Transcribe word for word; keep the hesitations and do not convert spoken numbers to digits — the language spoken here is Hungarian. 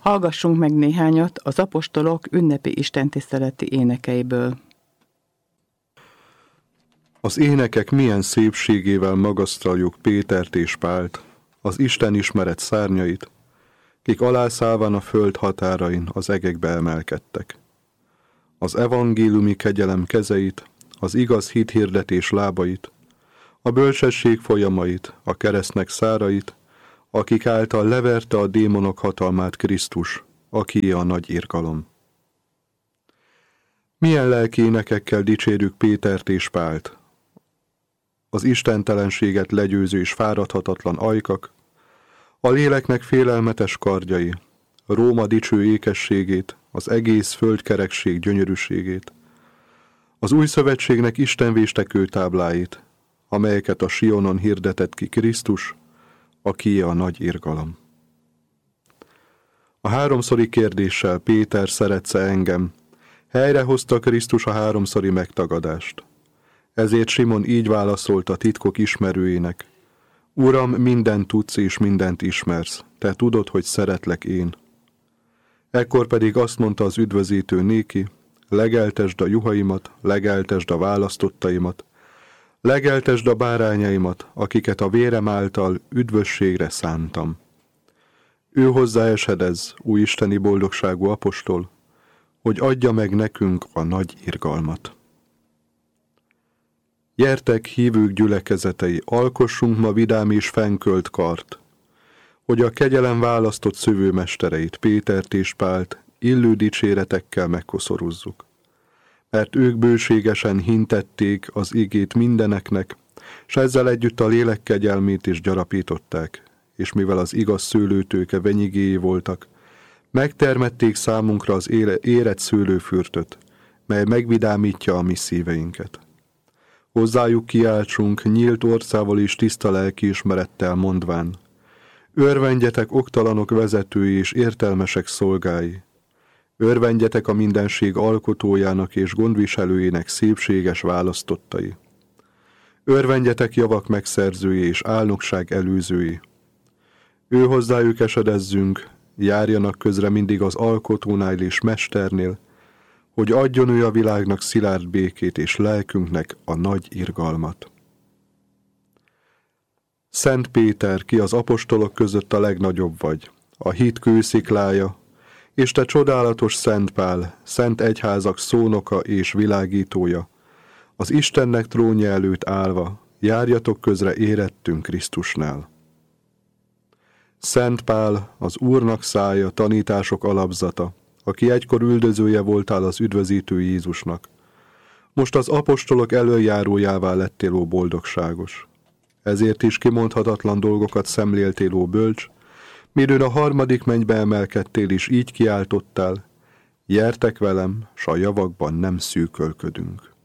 Hallgassunk meg néhányat az apostolok ünnepi istentiszteleti énekeiből. Az énekek milyen szépségével magasztaljuk Pétert és Pált, az Isten ismeret szárnyait, kik alászállván a föld határain az egekbe emelkedtek. Az evangéliumi kegyelem kezeit, az igaz hithirdetés lábait, a bölcsesség folyamait, a keresztnek szárait, akik által leverte a démonok hatalmát Krisztus, akié a nagy irgalom. Milyen lelki énekekkel dicsérjük Pétert és Pált, az istentelenséget legyőző és fáradhatatlan ajkak, a léleknek félelmetes kardjai, Róma dicső ékességét, az egész földkerekség gyönyörűségét, az új szövetségnek istenvéstekő tábláit, amelyeket a Sionon hirdetett ki Krisztus, akié a nagy irgalom. A háromszori kérdéssel Péter, szeretsz-e engem, helyrehozta Krisztus a háromszori megtagadást. Ezért Simon így válaszolt a titkok ismerőjének: Uram, mindent tudsz és mindent ismersz, te tudod, hogy szeretlek én. Ekkor pedig azt mondta az üdvözítő néki: legeltesd a juhaimat, legeltesd a választottaimat, legeltesd a bárányaimat, akiket a vérem által üdvösségre szántam. Ő hozzá esedez, új isteni boldogságú apostol, hogy adja meg nekünk a nagy irgalmat. Gyertek, hívők gyülekezetei, alkossunk ma vidám és fennkölt kart, hogy a kegyelem választott szövőmestereit, Pétert és Pált illő dicséretekkel megkoszoruzzuk. Mert ők bőségesen hintették az igét mindeneknek, s ezzel együtt a lélek kegyelmét is gyarapították, és mivel az igaz szőlőtőke venyigéi voltak, megtermették számunkra az érett szőlőfürtöt, mely megvidámítja a mi szíveinket. Hozzájuk kiáltsunk nyílt orcával és tiszta lelkiismerettel mondván: örvendjetek oktalanok vezetői és értelmesek szolgái, örvendjetek a mindenség alkotójának és gondviselőjének szépséges választottai, örvendjetek javak megszerzői és álnokság előzői. Ő hozzájuk esedezzünk, járjanak közre mindig az alkotónál és mesternél, hogy adjon ő a világnak szilárd békét és lelkünknek a nagy irgalmat. Szent Péter, ki az apostolok között a legnagyobb vagy, a hit kősziklája, és te csodálatos Szent Pál, szent egyházak szónoka és világítója, az Istennek trónja előtt állva, járjatok közre érettünk Krisztusnál. Szent Pál, az Úrnak szája, tanítások alapzata, aki egykor üldözője voltál az üdvözítő Jézusnak. Most az apostolok elöljárójává lettél, ó boldogságos. Ezért is kimondhatatlan dolgokat szemléltél, ó bölcs, midőn a harmadik mennybe emelkedtél, és így kiáltottál: gyertek velem, s a javakban nem szűkölködünk.